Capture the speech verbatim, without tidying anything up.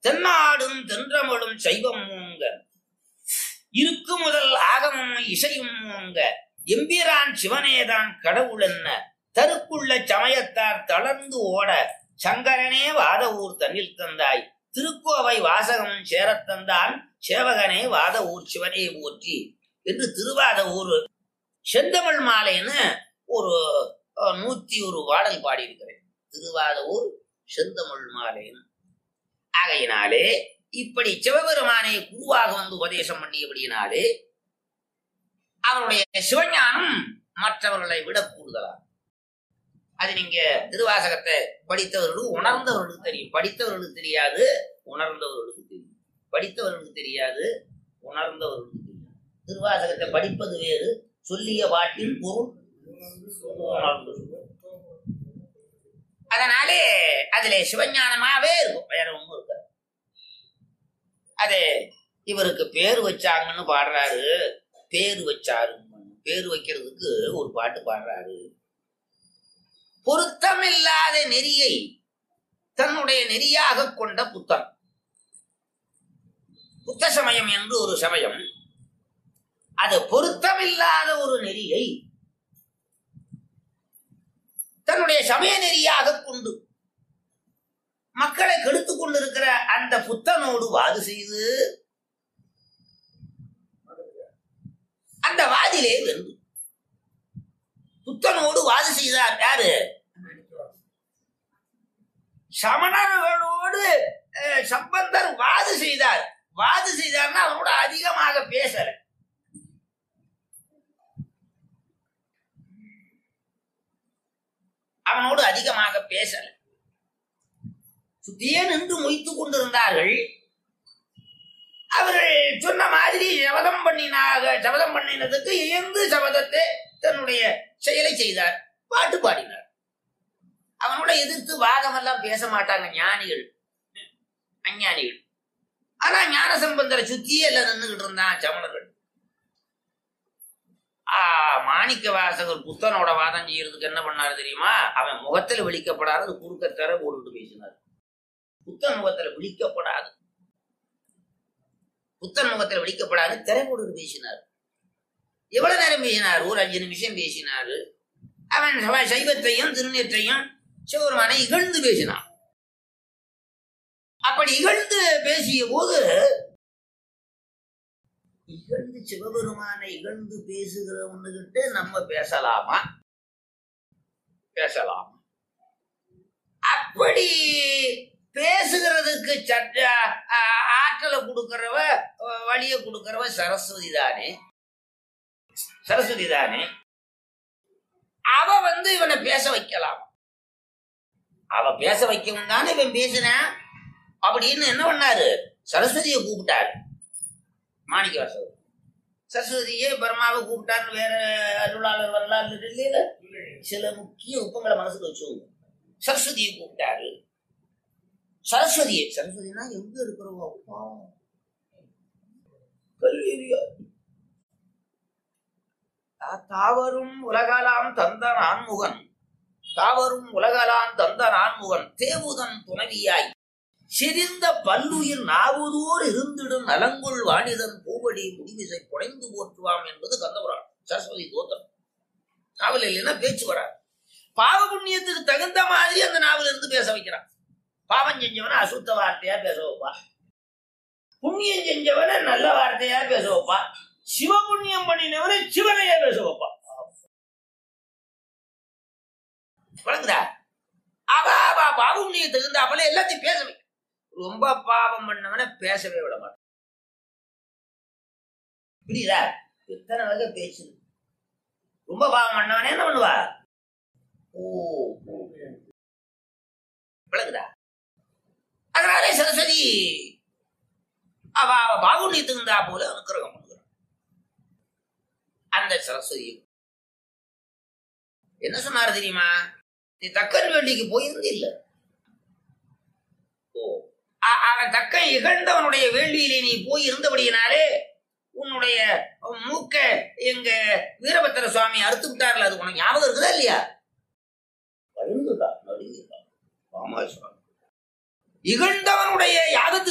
தென்னாடும் தென்றமிழும் சைவம் மூங்க இருக்கு முதல் ஆகமும் இசையும் மூங்க எம்பிரான் சிவனேதான் கடவுள் என்ன தருக்குள்ள சமயத்தார் தளர்ந்து ஓட சங்கரனே வாத ஊர் தன்னில் தந்தாய் திருக்கோவை வாசகமும் சேரத்தந்தான் சேவகனே வாத ஊர் சிவனே போற்றி என்று திருவாத ஊர் செந்தமிழ் மாலைன்னு ஒரு நூத்தி ஒரு பாடல் பாடியிருக்கிறேன். திருவாத ஊர் செந்தமிழ் மாலைன்னு. ஆகையினாலே இப்படி சிவபெருமானை குருவாக வந்து உபதேசம் பண்ணியபடியினாலே அவருடைய சிவஞானம் மற்றவர்களை விட கூடுதலா. அது நீங்க திருவாசகத்தை படித்தவர்களுக்கு உணர்ந்தவர்களுக்கு தெரியும். படித்தவர்களுக்கு தெரியாது, உணர்ந்தவர்களுக்கு தெரியும். படித்தவர்களுக்கு தெரியாது, உணர்ந்தவர்களுக்கு தெரியும். திருவாசகத்தை படிப்பது வேறு, சொல்லிய பாட்டின் பொருள் உணர்ந்து. அதனாலே அதுல சிவஞானமாவே இருக்கும், வேற ஒண்ணும் இருக்காது. அது இவருக்கு பேரு வச்சாங்கன்னு பாடுறாரு. பேரு வச்சாரு, பேரு வைக்கிறதுக்கு ஒரு பாட்டு பாடுறாரு. பொருத்தமில்லாத நெறியை தன்னுடைய நெறியாக கொண்ட புத்தன். புத்த சமயம் என்று ஒரு சமயம், அது பொருத்தமில்லாத ஒரு நெறியை தன்னுடைய சமய நெறியாக கொண்டு மக்களை கெடுத்துக் கொண்டிருக்கிற அந்த புத்தனோடு வாது செய்து அந்த வாதிலே வென்று புத்தனோடு வாது செய்தார். யாரு? சமணர்களோடு சம்பந்தர் வாது செய்தார். வாது செய்தார்னா அவனோட அதிகமாக பேசல. அவனோடு அதிகமாக பேசல. சுத்தியே நின்று மொய்த்து கொண்டிருந்தார்கள். அவர்கள் சொன்ன மாதிரி சபதம் பண்ணினாக சபதம் பண்ணினதுக்கு இயந்து சபதத்தை தன்னுடைய செயலை செய்தார். பாட்டு பாடினார். அவனோட எதிர்த்து வாதம் எல்லாம் பேச மாட்டாங்க ஞானிகள், அஞ்ஞானிகள். ஆனா ஞான சம்பந்தரை சுத்தியே எல்லாம் நின்றுகிட்டு இருந்தான் சமணர்கள். ஆஹ் மாணிக்க வாசகர் புத்தனோட வாதம் செய்யறதுக்கு என்ன பண்ணாரு தெரியுமா? அவன் முகத்துல விழிக்கப்படாது குறுக்கத்தர போட்டுட்டு பேசினார். புத்தன் முகத்துல விழிக்கப்படாது புத்தன் முகத்துல விழிக்கப்படாது திரை போட்டுட்டு பேசினார். எவ்வளவு நேரம் பேசினார்? ஒரு அஞ்சு நிமிஷம் பேசினாரு. அவன் சைவத்தையும் திருநீற்றையும் சிவபெருமானை இகழ்ந்து பேசினான். அப்படி இகழ்ந்து பேசிய போது, இகழ்ந்து சிவபெருமானை இகழ்ந்து பேசுகிறவனுகிட்ட நம்ம பேசலாமா? பேசலாமா? அப்படி பேசுகிறதுக்கு சட்ட ஆற்றலை கொடுக்கிறவ, வழியை கொடுக்கிறவ சரஸ்வதி தானே. சரஸ்வதி தானே. அவ வந்து இவனை பேச வைக்கலாம். அவ பேச வைக்கவும் தானே இவன் பேசினான். அப்படின்னு என்ன பண்ணாரு? சரஸ்வதியை கூப்பிட்டாரு மாணிக்க வாசகர். சரஸ்வதியே பிரம்மாவை கூப்பிட்டாருன்னு வேற அருளாளர் வரலாறு இல்லையில. சில முக்கிய உப்பங்களை மனசுக்கு வச்சுக்கோங்க. சரஸ்வதியை கூப்பிட்டாரு. சரஸ்வதியை சரஸ்வதினா எங்க இருக்கிறவங்க? அப்பா கல்வியா தாவரும் உலகலாம் தந்த நான்முகன் தாவரும் உலகலாம் தந்த நான்முகன் தேவுதன் துணவியாய் சிரிந்த பல்லுயிர் நாவுதோர் இருந்திடும் நலங்குள் வாணிதன் பூவடி முடிவிசை புனைந்து போற்றுவாம் என்பது கந்தபுராணம். சரஸ்வதி தோத்திரம். நாவல் இல்லைன்னா பேச்சு வராது. பாவ புண்ணியத்துக்கு தகுந்த மாதிரி அந்த நாவல் இருந்து பேச வைக்கிறான். பாவம் செஞ்சவன அசுத்த வார்த்தையா பேச வைப்பா, புண்ணியம் செஞ்சவன நல்ல வார்த்தையா பேச வைப்பா, சிவ புண்ணியம் பண்ணினவன சிவனையா பேச வைப்பா. வழங்குதா? அவ அவ பாவ புண்ணியம் தகுந்தாப்பல எல்லாத்தையும் பேச வைக்க. ரொம்ப பாவம் பண்ணவன பேசவே விட மாட்டான். புரியுதா? எத்தனை வகை பேசுது. ரொம்ப பாவம் பண்ணவன என்ன பண்ணுவா? ஓ விளங்குதா? அதனாலே சரஸ்வதி அவ அவ பாகுண்யத்துக்கு இருந்தா போல அனுக்கிரகம் பண்ணுகிறான். அந்த சரஸ்வதி என்ன சொன்னாரு தெரியுமா? நீ தக்கன் வேண்டிக்கு போயிருந்து இல்ல. ஓ அவன் தக்கன் இகழ்ந்தவனுடைய வேள்வியிலே நீ போய் இருந்தபடியினாலே உன்னுடைய மூக்க எங்க வீரபத்திர சுவாமி அறுத்து விட்டார்ல. அது உனக்கு ஞாபகம் இருக்குதா இல்லையா? இகழ்ந்தவனுடைய யாகத்து